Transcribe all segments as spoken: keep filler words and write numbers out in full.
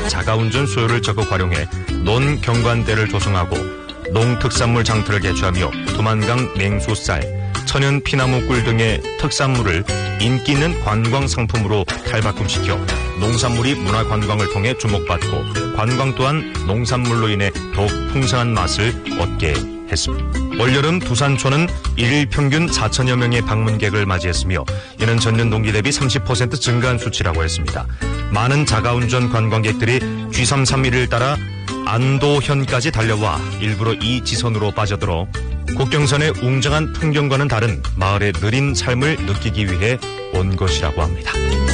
자가운전 수요를 적극 활용해 논경관대를 조성하고 농특산물 장터를 개최하며 두만강 냉수쌀, 천연 피나무 꿀 등의 특산물을 인기 있는 관광 상품으로 탈바꿈시켜 농산물이 문화관광을 통해 주목받고 관광 또한 농산물로 인해 더욱 풍성한 맛을 얻게 했습니다. 올여름 두산초는 일일 평균 사천여 명의 방문객을 맞이했으며 이는 전년 동기 대비 삼십 퍼센트 증가한 수치라고 했습니다. 많은 자가운전 관광객들이 지 삼삼일을 따라 안도현까지 달려와 일부러 이 지선으로 빠져들어 국경선의 웅장한 풍경과는 다른 마을의 느린 삶을 느끼기 위해 온 것이라고 합니다.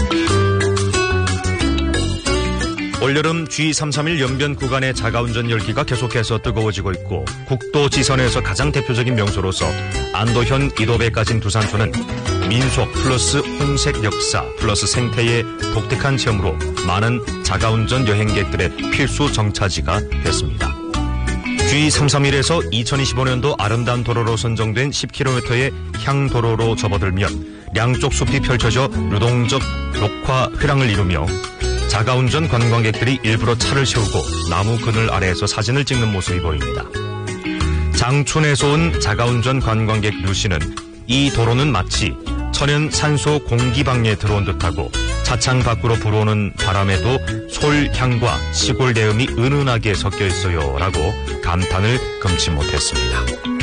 올여름 지 삼삼일 연변 구간의 자가운전 열기가 계속해서 뜨거워지고 있고 국도 지선에서 가장 대표적인 명소로서 안도현 이도배까지인 두산초는 민속 플러스 홍색 역사 플러스 생태의 독특한 체험으로 많은 자가운전 여행객들의 필수 정차지가 됐습니다. 지 삼삼일에서 이천이십오년도 아름다운 도로로 선정된 십 킬로미터의 향도로로 접어들면 양쪽 숲이 펼쳐져 유동적 녹화 회랑을 이루며 자가운전 관광객들이 일부러 차를 세우고 나무 그늘 아래에서 사진을 찍는 모습이 보입니다. 장촌에서 온 자가운전 관광객 류씨는 이 도로는 마치 천연 산소 공기방에 들어온 듯하고 차창 밖으로 불어오는 바람에도 솔향과 시골 내음이 은은하게 섞여 있어요 라고 감탄을 금치 못했습니다.